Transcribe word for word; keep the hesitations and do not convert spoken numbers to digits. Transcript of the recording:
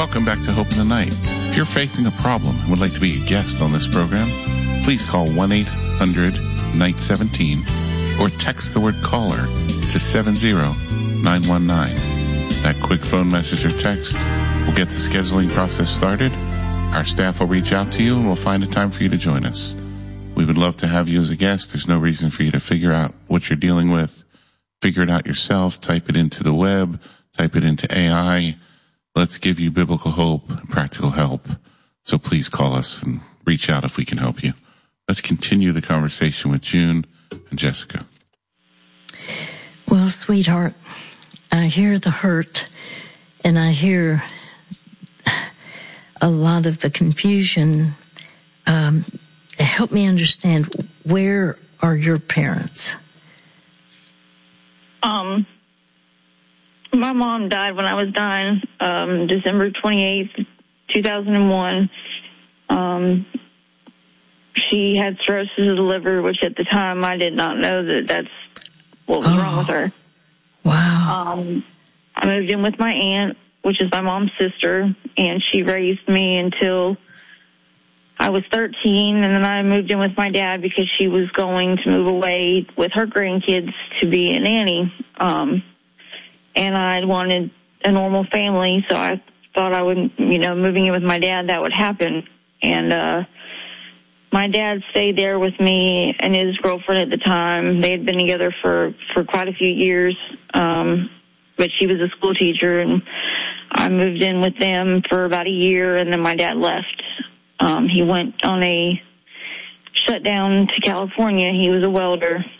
Welcome back to Hope in the Night. If you're facing a problem and would like to be a guest on this program, please call one eight hundred night seventeen or text the word caller to seven zero nine one nine. That quick phone message or text will get the scheduling process started. Our staff will reach out to you and we'll find a time for you to join us. We would love to have you as a guest. There's no reason for you to figure out what you're dealing with. Figure it out yourself. Type it into the web. Type it into A I. Let's give you biblical hope and practical help. So please call us and reach out if we can help you. Let's continue the conversation with June and Jessica. Well, sweetheart, I hear the hurt and I hear a lot of the confusion. Um, help me understand, where are your parents? Um, my mom died when I was nine, um, December twenty-eighth, two thousand one. Um, she had cirrhosis of the liver, which at the time I did not know that that's what was oh. wrong with her. Wow. Um, I moved in with my aunt, which is my mom's sister, and she raised me until I was thirteen, and then I moved in with my dad because she was going to move away with her grandkids to be a nanny. Um, and I wanted a normal family, so I thought I would, you know, moving in with my dad, that would happen. And uh, my dad stayed there with me and his girlfriend at the time. They had been together for, for quite a few years, um, but she was a school teacher, and I moved in with them for about a year, and then my dad left. Um, he went on a shutdown to California. He was a welder,